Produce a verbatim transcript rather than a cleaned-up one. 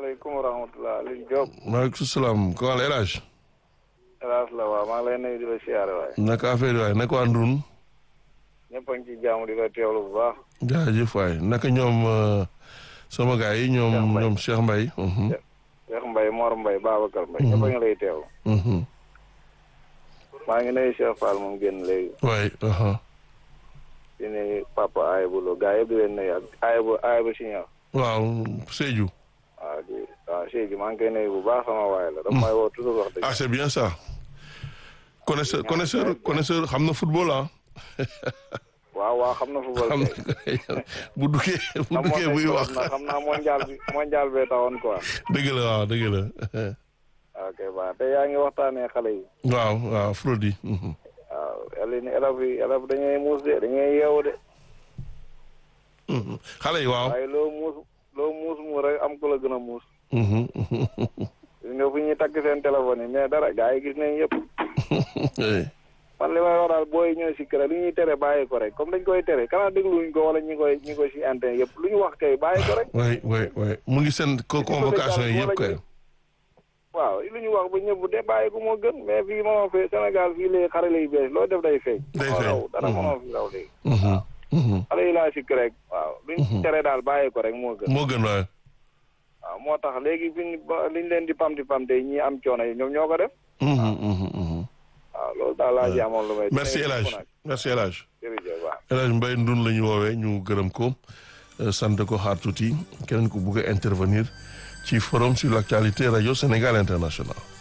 salaamaaleykum wa rahmatulah Aliou Diop. maaleykum salaam ko al Elaj. Elaj la waaw maa ngi lay nuyu di la siyaare waay. naka affaire waay naka waa Ndun. ñëpp a ngi ci jàmm di la teewlu bu baax. jaajëf waay naka ñoom sama gars yi ñoom ñoom Cheikh Mbaye. Cheikh Mbaye Mor Mbaye Babacar Mbaye. ñëpp a ngi lay teewlu. maa ngi nuyu Cheikh Fall moom génn léegi. waay. di nuyu papa Ayibou Lo gars yëpp di leen nuyu ak Ayibou Ayibou Signor. waaw Sédhiou. waaw di waaw Sédhiou maa ngi koy nuyu bu baax sama waay la. dama may woo toujours wax dëgg. ah c'est bien ça. connaisseur connaisseur connaisseur xam na football ah. waaw waaw xam na football xam kay. na bu duggee bu duggee buy wax. xam naa mondial bi mondial bee taxoon quoi. dëgg la waaw dëgg la. ok baax te yaa ngi waxtaanee xale yi. waaw waaw fraude yi. waaw yàlla ni élèves yi élèves dañuy muus de dañuy yeewu de. xale yi waaw. waaye loo muus loo muus mu rek am ku la gën a muus. gis nga fu ñuy takk seen téléphone yi mais dara gars yi gis nañ yëpp. man li may wax daal booy ñëw si kër li ñuy tere bàyyi ko rek comme dañ koy tere kanaa dégluwuñ ko wala ñi koy ñi koy si antenne yëpp lu ñu wax kay bàyyi ko rek. oui oui oui mu ngi seen convocation yi yëpp kay. waaw lu ñu wax ba ñëpp de bàyyi ko moo gën mais fii mënoo fee Sénégal fii léegi xare lay bees loo def day feeñ. day feeñ dara mënoo fi raw léegi. xale yi laa sikk rek waaw luñ tere daal bàyyi ko rek moo gën. moo gën waaye. waaw moo tax léegi fi ñu liñ leen di pamti pamte ñi am coono yi ñoom ñoo ko def. waaw loolu daal laa ji amoon lu may. merci El Hadj merci El Hadj. jërëjëf waaw. El Hadj Mbaye Ndun la ñu woowee ñu gërëm ko sant ko xaar tuuti keneen ku bugg a intervenir ci forum sur l'actualité radio Sénégal International.